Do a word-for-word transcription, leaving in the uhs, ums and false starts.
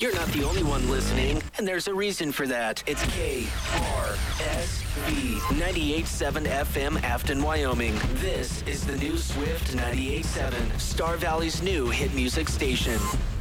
You're not the only one listening, and there's a reason for that. It's K R S V ninety-eight point seven F M, Afton, Wyoming. This is the new Swift ninety-eight point seven, Star Valley's new hit music station.